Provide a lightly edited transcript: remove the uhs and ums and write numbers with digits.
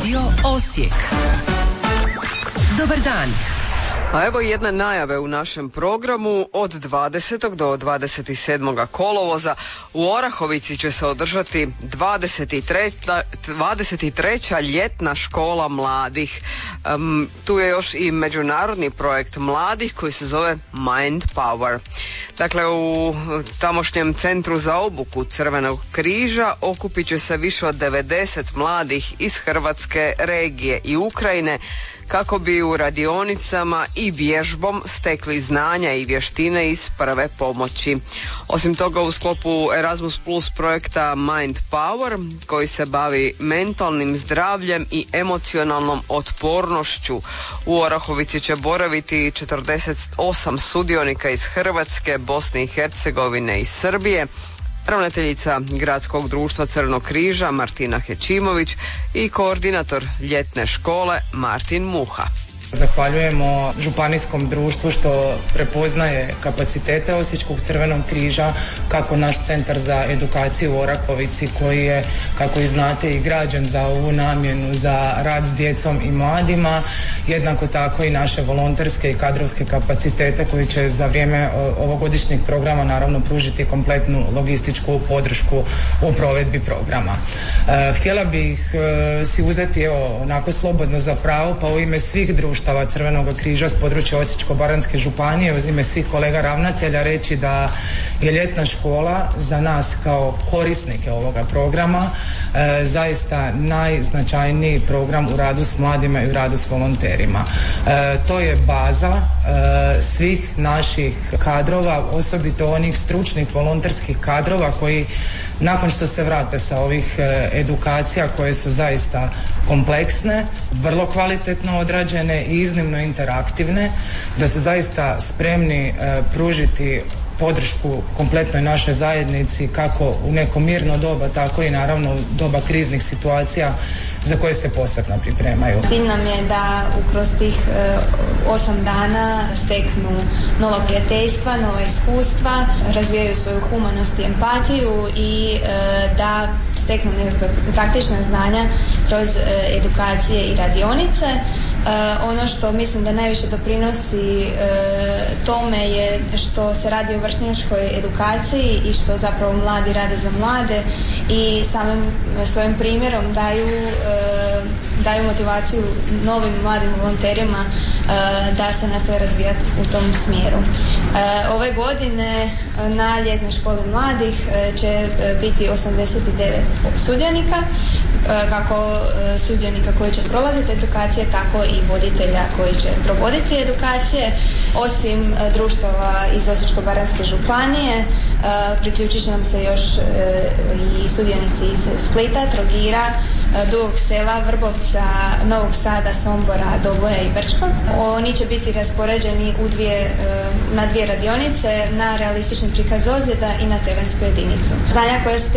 Radio Osijek. Dobar dan. A evo jedne najave u našem programu. Od 20. do 27. kolovoza u Orahovici će se održati 23. ljetna škola mladih. Tu je još i međunarodni projekt mladih koji se zove Mind Power. Dakle, u tamošnjem centru za obuku Crvenog križa okupit će se više od 90 mladih iz Hrvatske, regije i Ukrajine kako bi u radionicama i vježbom stekli znanja i vještine iz prve pomoći. Osim toga, u sklopu Erasmus Plus projekta Mind Power, koji se bavi mentalnim zdravljem i emocionalnom otpornošću, u Orahovici će boraviti 48 sudionika iz Hrvatske, Bosne i Hercegovine i Srbije. Ravnateljica Gradskog društva Crvenog križa Martina Hećimović i koordinator ljetne škole Martin Muha. Zahvaljujemo županijskom društvu što prepoznaje kapacitete Osječkog Crvenog križa, kako naš centar za edukaciju u Orahovici koji je, kako i znate, i građen za ovu namjenu za rad s djecom i mladima, jednako tako i naše volonterske i kadrovske kapacitete koji će za vrijeme ovogodišnjeg programa naravno pružiti kompletnu logističku podršku u provedbi programa. Htjela bih si uzeti onako slobodno za pravo, pa u ime svih društva Crvenog križa s područja Osječko-baranjske županije, uz ime svih kolega ravnatelja, reći da je ljetna škola za nas kao korisnike ovoga programa zaista najznačajniji program u radu s mladima i u radu s volonterima. To je baza svih naših kadrova, osobito onih stručnih volonterskih kadrova koji nakon što se vrate sa ovih edukacija koje su zaista kompleksne, vrlo kvalitetno odrađene i iznimno interaktivne, da su zaista spremni pružiti podršku kompletnoj našoj zajednici kako u neko mirno doba, tako i naravno u doba kriznih situacija za koje se posebno pripremaju. Cilj nam je da kroz tih 8 dana steknu nova prijateljstva, nova iskustva, razvijaju svoju humanost i empatiju i da steknu nekakve praktična znanja kroz edukacije i radionice. Ono što mislim da najviše doprinosi tome je što se radi o vršnjačkoj edukaciji i što zapravo mladi rade za mlade i samim svojim primjerom daju motivaciju novim mladim volonterima da se nastave razvijati u tom smjeru. Ove godine na ljetnoj školi mladih će biti 89 sudionika, kako sudionika koji će prolaziti edukacije, tako i voditelja koji će provoditi edukacije. Osim društava iz Osječko-baranjske županije, priključit će nam se još i sudionici iz Splita, Trogira, Dugog Sela, Vrbovca, Novog Sada, Sombora, Doboja i Brčkog. Oni će biti raspoređeni na dvije radionice, na realistični prikaz ozljeda i na terensku jedinicu. Znanja koje